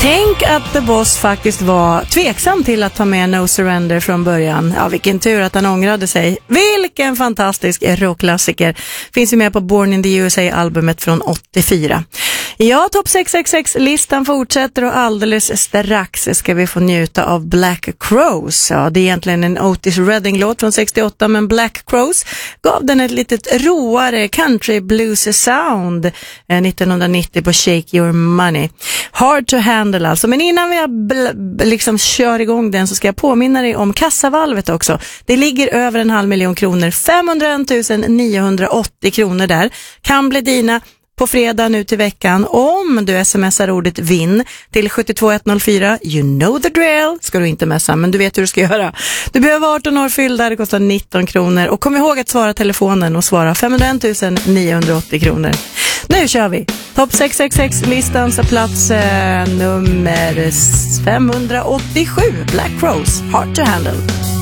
Tänk att The Boss faktiskt var tveksam till att ta med No Surrender från början. Ja, vilken tur att han ångrade sig. Vilken fantastisk rockklassiker. Finns ju med på Born in the USA-albumet från 84. Ja, Topp 666-listan fortsätter och alldeles strax ska vi få njuta av Black Crowes. Ja, det är egentligen en Otis Redding-låt från 68, men Black Crowes gav den ett litet roare country blues sound 1990 på Shake Your Money. Hard to handle alltså. Men innan vi liksom kör igång den så ska jag påminna dig om kassavalvet också. Det ligger över 500 000 kronor. 501 980 kronor där. Kan bli dina på fredag nu till veckan om du smsar ordet vinn till 72104. You know the drill. Ska du inte messa, men du vet hur du ska göra. Du behöver 18 år fyllda, det kostar 19 kronor. Och kom ihåg att svara telefonen och svara 501 980 kronor. Nu kör vi. Topp 666-listans plats nummer 587. Black Crowes, Hard to Handle.